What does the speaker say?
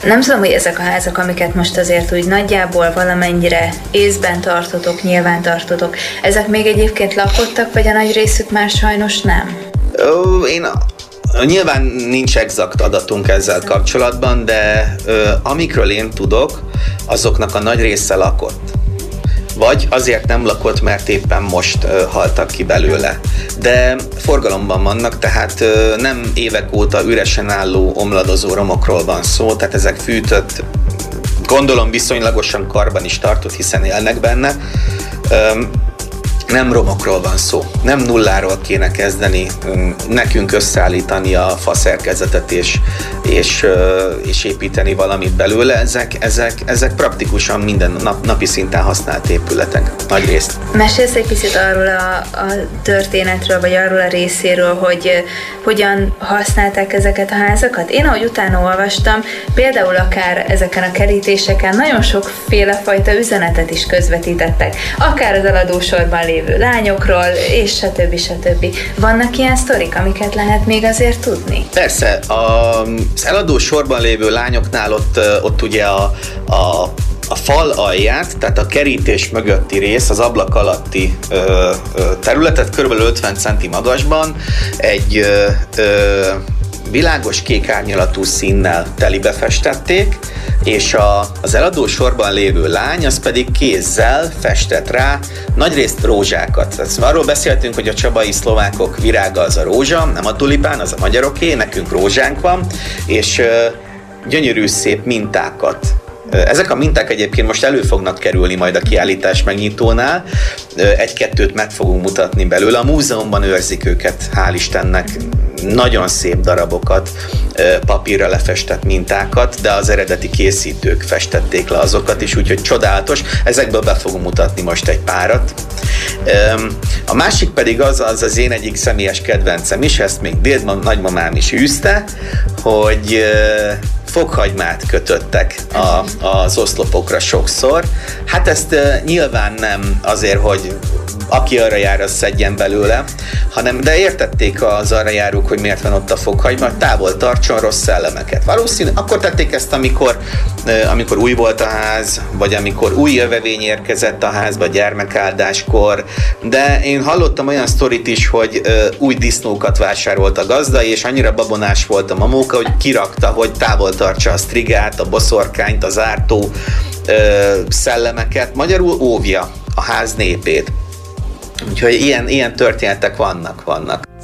Nem tudom, hogy ezek a házak, amiket most azért úgy nagyjából valamennyire észben tartotok, nyilván tartotok, ezek még egyébként lakottak, vagy a nagy részük már sajnos nem? Nyilván nincs exakt adatunk ezzel kapcsolatban, de amikről én tudok, azoknak a nagy része lakott. Vagy azért nem lakott, mert éppen most haltak ki belőle. De forgalomban vannak, tehát nem évek óta üresen álló, omladozó romokról van szó, tehát ezek fűtött, gondolom viszonylagosan karban is tartott, hiszen élnek benne. Nem romokról van szó, nem nulláról kéne kezdeni, nekünk összeállítani a faszerkezetet és építeni valamit belőle. Ezek praktikusan minden napi szinten használt épületek, nagy részt. Mesélsz egy picit arról a történetről, vagy arról a részéről, hogy hogyan használták ezeket a házakat? Én, ahogy utána olvastam, például akár ezeken a kerítéseken nagyon sokféle fajta üzenetet is közvetítettek. Akár az eladósorban lévő lányokról, és stb. Vannak ilyen sztorik, amiket lehet még azért tudni? Persze, az eladó sorban lévő lányoknál ott ugye a fal alját, tehát a kerítés mögötti rész, az ablak alatti területet kb. 50 cm magasban egy világos kék árnyalatú színnel telibe festették, és az eladó sorban lévő lány az pedig kézzel festett rá nagyrészt rózsákat. Arról beszéltünk, hogy a csabai szlovákok virága az a rózsa, nem a tulipán, az a magyaroké, nekünk rózsánk van, és gyönyörű szép mintákat. Ezek a minták egyébként most elő fognak kerülni majd a kiállítás megnyitónál, egy-kettőt meg fogunk mutatni belőle. A múzeumban őrzik őket, hál' Istennek, nagyon szép darabokat, papírra lefestett mintákat, de az eredeti készítők festették le azokat is, úgyhogy csodálatos. Ezekből be fogunk mutatni most egy párat. A másik pedig az én egyik személyes kedvencem is, ezt még nagymamám is űzte, hogy fokhagymát kötöttek az oszlopokra sokszor. Hát ezt nyilván nem azért, hogy aki arra jár, az szedjen belőle, de értették az arra járók, hogy miért van ott a fokhagyma, hogy távol tartson rossz szellemeket. Valószínű, akkor tették ezt, amikor új volt a ház, vagy amikor új jövevény érkezett a házba gyermekáldáskor, de én hallottam olyan sztorit is, hogy új disznókat vásárolt a gazda, és annyira babonás volt a mamóka, hogy kirakta, hogy távol tartsa a strigát, a boszorkányt, az ártó szellemeket, magyarul óvja a ház népét. Úgyhogy ilyen történetek vannak.